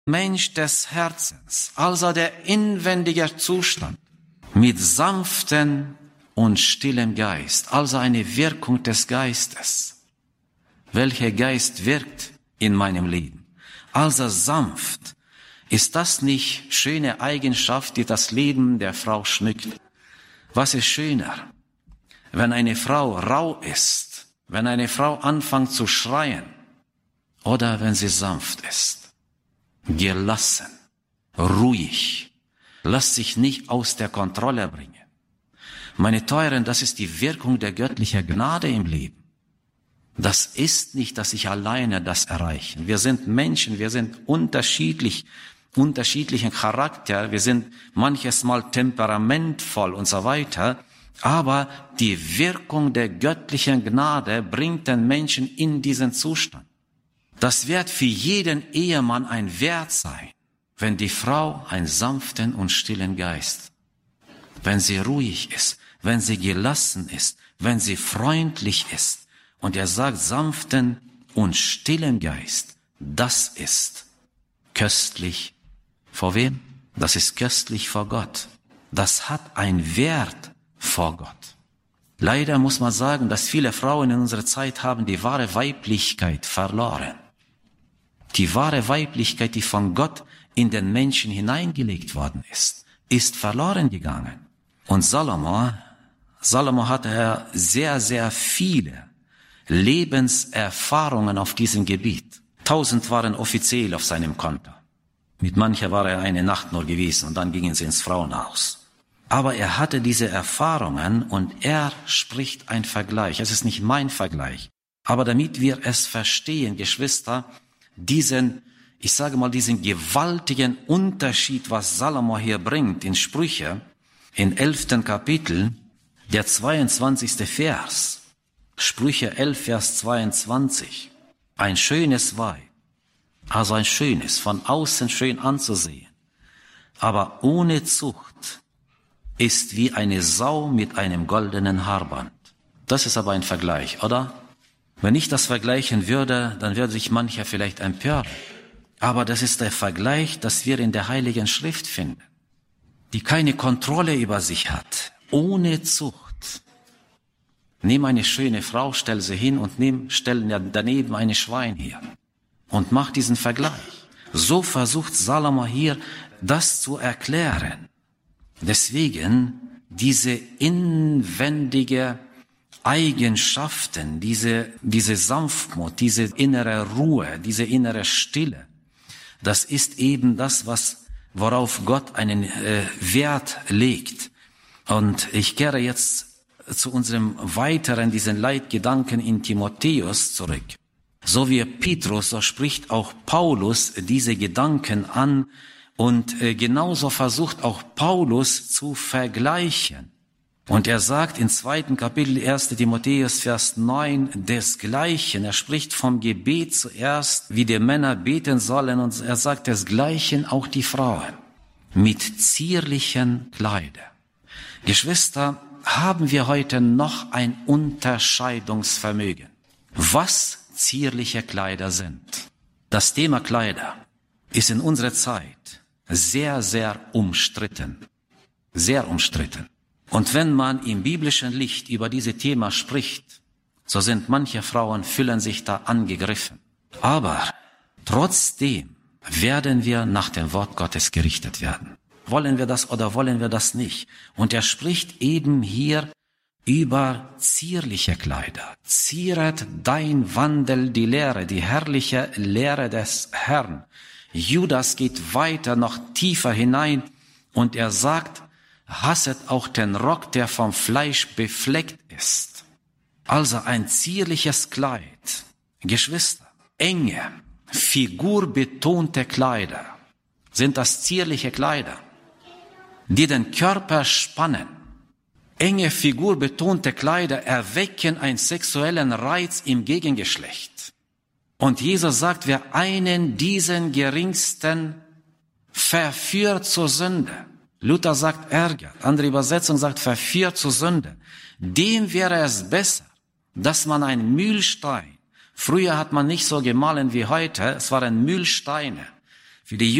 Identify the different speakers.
Speaker 1: Mensch des Herzens, also der inwendige Zustand, mit sanftem und stillem Geist, also eine Wirkung des Geistes. Welcher Geist wirkt in meinem Leben? Also sanft. Ist das nicht schöne Eigenschaft, die das Leben der Frau schmückt? Was ist schöner? Wenn eine Frau rau ist, wenn eine Frau anfängt zu schreien, oder wenn sie sanft ist, gelassen, ruhig, lässt sich nicht aus der Kontrolle bringen. Meine Teuren, das ist die Wirkung der göttlichen Gnade im Leben. Das ist nicht, dass ich alleine das erreiche. Wir sind Menschen, wir sind unterschiedlichen Charakter, wir sind manches Mal temperamentvoll und so weiter, aber die Wirkung der göttlichen Gnade bringt den Menschen in diesen Zustand. Das wird für jeden Ehemann ein Wert sein, wenn die Frau einen sanften und stillen Geist, wenn sie ruhig ist, wenn sie gelassen ist, wenn sie freundlich ist. Und er sagt, sanften und stillen Geist, das ist köstlich. Vor wem? Das ist köstlich vor Gott. Das hat einen Wert vor Gott. Leider muss man sagen, dass viele Frauen in unserer Zeit haben die wahre Weiblichkeit verloren. Die wahre Weiblichkeit, die von Gott in den Menschen hineingelegt worden ist verloren gegangen. Und Salomo hatte sehr, sehr viele Lebenserfahrungen auf diesem Gebiet. 1000 waren offiziell auf seinem Konto. Mit mancher war er eine Nacht nur gewesen und dann gingen sie ins Frauenhaus. Aber er hatte diese Erfahrungen und er spricht ein Vergleich. Es ist nicht mein Vergleich. Aber damit wir es verstehen, Geschwister, diesen gewaltigen Unterschied, was Salomo hier bringt in Sprüche, in 11. Kapitel, der 22. Vers, Sprüche 11, Vers 22, ein schönes Weib, also ein schönes, von außen schön anzusehen, aber ohne Zucht ist wie eine Sau mit einem goldenen Haarband. Das ist aber ein Vergleich, oder? Wenn ich das vergleichen würde, dann würde sich mancher vielleicht empören. Aber das ist der Vergleich, das wir in der Heiligen Schrift finden, die keine Kontrolle über sich hat, ohne Zucht. Nimm eine schöne Frau, stell sie hin und stell daneben eine Schwein hier und mach diesen Vergleich. So versucht Salomo hier, das zu erklären. Deswegen diese inwendige Eigenschaften, diese Sanftmut, diese innere Ruhe, diese innere Stille, das ist eben das, worauf Gott einen Wert legt. Und ich kehre jetzt zu unserem weiteren, diesen Leitgedanken in Timotheus zurück. So wie Petrus, so spricht auch Paulus diese Gedanken an und genauso versucht auch Paulus zu vergleichen. Und er sagt in 2. Kapitel 1. Timotheus, Vers 9, desgleichen. Er spricht vom Gebet zuerst, wie die Männer beten sollen. Und er sagt desgleichen auch die Frauen mit zierlichen Kleidern. Geschwister, haben wir heute noch ein Unterscheidungsvermögen, was zierliche Kleider sind. Das Thema Kleider ist in unserer Zeit sehr, sehr umstritten. Sehr umstritten. Und wenn man im biblischen Licht über dieses Thema spricht, so sind manche Frauen, fühlen sich da angegriffen. Aber trotzdem werden wir nach dem Wort Gottes gerichtet werden. Wollen wir das oder wollen wir das nicht? Und er spricht eben hier über zierliche Kleider. Zieret dein Wandel die Lehre, die herrliche Lehre des Herrn. Judas geht weiter, noch tiefer hinein und er sagt, hasset auch den Rock, der vom Fleisch befleckt ist. Also ein zierliches Kleid. Geschwister, enge, figurbetonte Kleider. Sind das zierliche Kleider, die den Körper spannen? Enge, figurbetonte Kleider erwecken einen sexuellen Reiz im Gegengeschlecht. Und Jesus sagt, wer einen diesen geringsten verführt zur Sünde, Luther sagt ärgert, andere Übersetzung sagt verführt zur Sünde, dem wäre es besser, dass man einen Mühlstein, früher hat man nicht so gemahlen wie heute, es waren Mühlsteine, Für die